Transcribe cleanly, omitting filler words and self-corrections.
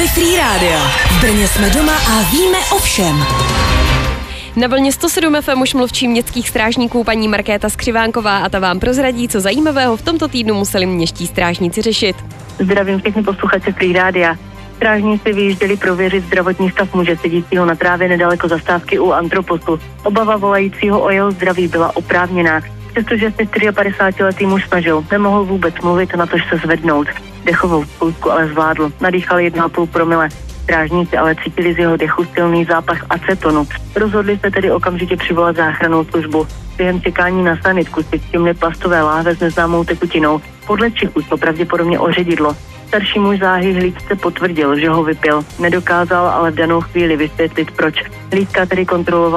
Free Radio. V Brně jsme doma a víme o všem. Na vlně 107 FM už mluvčí městských strážníků paní Markéta Skřivánková a ta vám prozradí, co zajímavého v tomto týdnu museli městští strážníci řešit. Zdravím všechny posluchače Free Rádia. Strážníci vyjížděli prověřit zdravotní stav muže sedícího na trávě nedaleko zastávky u Antroposu. Obava volajícího o jeho zdraví byla oprávněná. Přestože se 54letý muž snažil, nemohl vůbec mluvit, natož se zvednout. Dechovou spoustu ale zvládl, nadýchal 1,5 promile. Strážníci ale cítili z jeho dechu silný zápach acetonu. Rozhodli se tedy okamžitě přivolat záchrannou službu. Během čekání na sanitku si všimli plastové láhve s neznámou tekutinou. Podle čichu to pravděpodobně oředidlo. Starší muž záhy hlídce potvrdil, že ho vypil. Nedokázal ale v danou chvíli vysvětlit proč. Hlídka tedy kontrolovala